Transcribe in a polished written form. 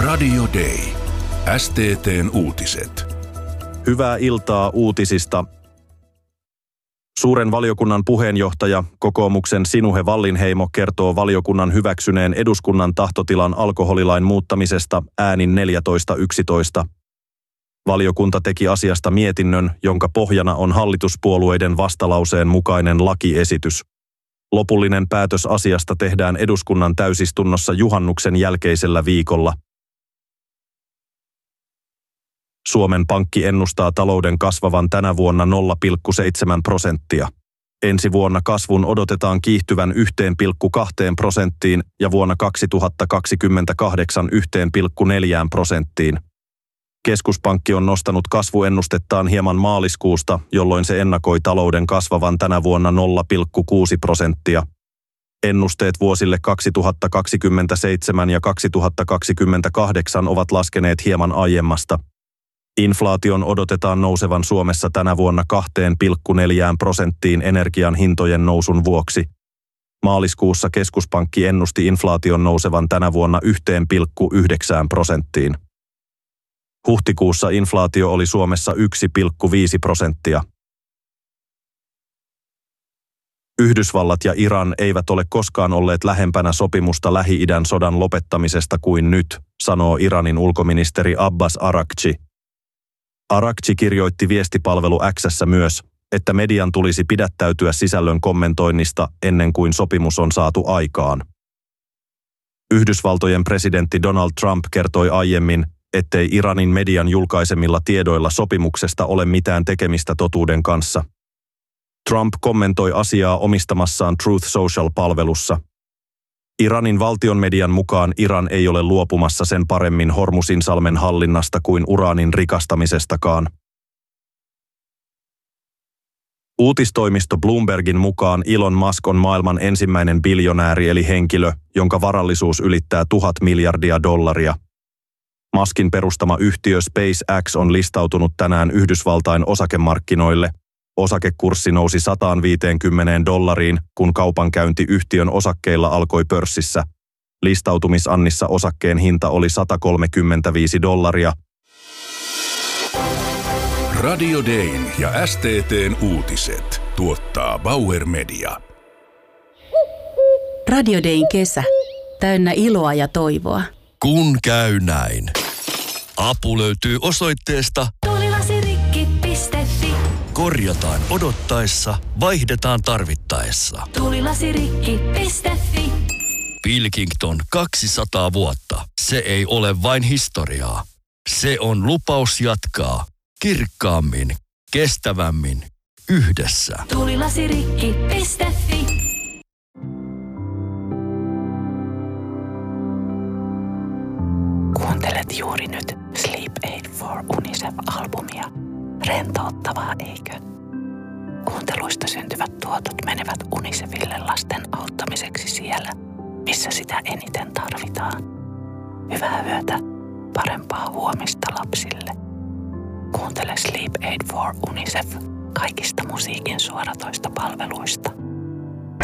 Radio Day. STT:n uutiset. Hyvää iltaa uutisista. Suuren valiokunnan puheenjohtaja, kokoomuksen Sinuhe Wallinheimo, kertoo valiokunnan hyväksyneen eduskunnan tahtotilan alkoholilain muuttamisesta äänin 14-11. Valiokunta teki asiasta mietinnön, jonka pohjana on hallituspuolueiden vastalauseen mukainen lakiesitys. Lopullinen päätös asiasta tehdään eduskunnan täysistunnossa juhannuksen jälkeisellä viikolla. Suomen Pankki ennustaa talouden kasvavan tänä vuonna 0,7%. Ensi vuonna kasvun odotetaan kiihtyvän 1,2% ja vuonna 2028 1,4%. Keskuspankki on nostanut kasvuennustettaan hieman maaliskuusta, jolloin se ennakoi talouden kasvavan tänä vuonna 0,6%. Ennusteet vuosille 2027 ja 2028 ovat laskeneet hieman aiemmasta. Inflaation odotetaan nousevan Suomessa tänä vuonna 2,4% energian hintojen nousun vuoksi. Maaliskuussa keskuspankki ennusti inflaation nousevan tänä vuonna 1,9%. Huhtikuussa inflaatio oli Suomessa 1,5%. Yhdysvallat ja Iran eivät ole koskaan olleet lähempänä sopimusta Lähi-idän sodan lopettamisesta kuin nyt, sanoo Iranin ulkoministeri Abbas Araghchi. Araghchi kirjoitti viestipalvelu X:ssä myös, että median tulisi pidättäytyä sisällön kommentoinnista ennen kuin sopimus on saatu aikaan. Yhdysvaltojen presidentti Donald Trump kertoi aiemmin, ettei Iranin median julkaisemilla tiedoilla sopimuksesta ole mitään tekemistä totuuden kanssa. Trump kommentoi asiaa omistamassaan Truth Social-palvelussa. Iranin valtion median mukaan Iran ei ole luopumassa sen paremmin Hormuzinsalmen hallinnasta kuin uraanin rikastamisestakaan. Uutistoimisto Bloombergin mukaan Elon Musk on maailman ensimmäinen biljonääri eli henkilö, jonka varallisuus ylittää $1,000 miljardia. Muskin perustama yhtiö SpaceX on listautunut tänään Yhdysvaltain osakemarkkinoille. Osakekurssi nousi $150, kun kaupankäynti yhtiön osakkeilla alkoi pörssissä. Listautumisannissa osakkeen hinta oli $135. Radio Dayn ja STT:n uutiset tuottaa Bauer Media. Radio Dayn kesä. Täynnä iloa ja toivoa. Kun käy näin. Apu löytyy osoitteesta tulilasirikki.fi. Korjataan odottaessa, vaihdetaan tarvittaessa. Tulilasirikki.fi. Pilkington 200 vuotta. Se ei ole vain historiaa. Se on lupaus jatkaa kirkkaammin, kestävämmin, yhdessä. Tulilasirikki.fi. Kuuntelet juuri nyt Sleep Aid for UNICEF-albumia. Rentouttavaa, eikö? Kuunteluista syntyvät tuotot menevät UNICEFille lasten auttamiseksi siellä, missä sitä eniten tarvitaan. Hyvää yötä, parempaa huomista lapsille. Kuuntele Sleep Aid for UNICEF kaikista musiikin suoratoista palveluista.